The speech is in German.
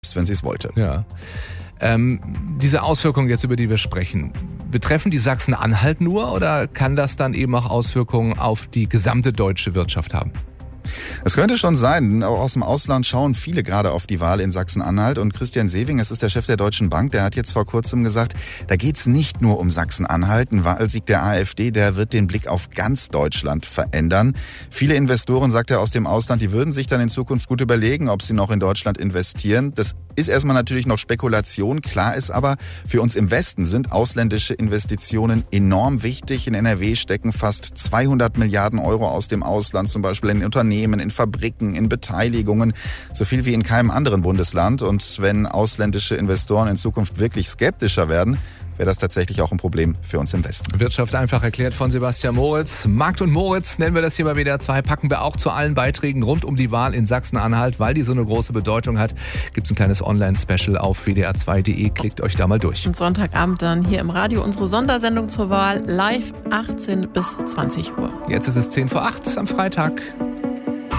wenn sie es wollte. Ja. Diese Auswirkungen jetzt, über die wir sprechen, betreffen die Sachsen-Anhalt nur oder kann das dann eben auch Auswirkungen auf die gesamte deutsche Wirtschaft haben? Es könnte schon sein. Auch aus dem Ausland schauen viele gerade auf die Wahl in Sachsen-Anhalt. Und Christian Sewing, das ist der Chef der Deutschen Bank, der hat jetzt vor kurzem gesagt, da geht's nicht nur um Sachsen-Anhalt. Ein Wahlsieg der AfD, der wird den Blick auf ganz Deutschland verändern. Viele Investoren, sagt er, aus dem Ausland, die würden sich dann in Zukunft gut überlegen, ob sie noch in Deutschland investieren. Das ist erstmal natürlich noch Spekulation. Klar ist aber, für uns im Westen sind ausländische Investitionen enorm wichtig. In NRW stecken fast 200 Milliarden Euro aus dem Ausland, zum Beispiel in Unternehmen, in Fabriken, in Beteiligungen, so viel wie in keinem anderen Bundesland. Und wenn ausländische Investoren in Zukunft wirklich skeptischer werden, wäre das tatsächlich auch ein Problem für uns im Westen. Wirtschaft einfach erklärt von Sebastian Moritz. Markt und Moritz nennen wir das hier bei WDR 2, packen wir auch zu allen Beiträgen rund um die Wahl in Sachsen-Anhalt, weil die so eine große Bedeutung hat. Gibt es ein kleines Online-Special auf wdr2.de, klickt euch da mal durch. Und Sonntagabend dann hier im Radio unsere Sondersendung zur Wahl, live 18 bis 20 Uhr. Jetzt ist es 7:50 am Freitag.